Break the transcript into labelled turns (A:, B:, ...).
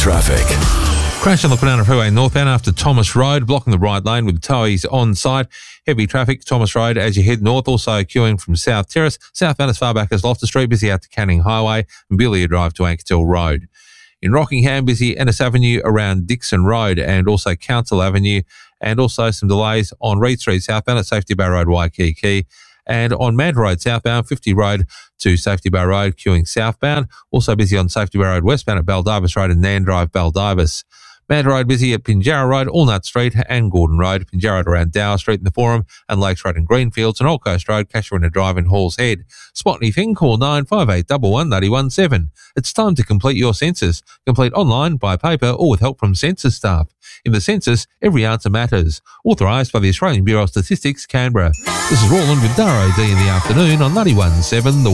A: traffic.
B: Crash on the Kwinana Freeway northbound after Thomas Road, blocking the right lane with towies on site. Heavy traffic, Thomas Road as you head north, also queuing from South Terrace. Southbound as far back as Loftus Street, busy out to Canning Highway and Belia Drive to Ankertil Road. In Rockingham, busy Ennis Avenue around Dixon Road and also Council Avenue, and also some delays on Reed Street southbound at Safety Bar Road, Waikiki. And on Mad Road southbound, 50 Road to Safety Bar Road, queuing southbound. Also busy on Safety Bar Road westbound at Baldivis Road and Nan Drive, Baldivis. Mad Road busy at Pinjarra Road, Allnut Street and Gordon Road. Pinjarra Road around Dower Street in the Forum and Lakes Road and Greenfields, and Old Coast Road, Casuarina Drive in Halls Head. Spot anything, call 95811 It's time to complete your census. Complete online, by paper or with help from census staff. In the census, every answer matters. Authorised by the Australian Bureau of Statistics, Canberra. This is Roland with Daro D in the afternoon on 91.7 The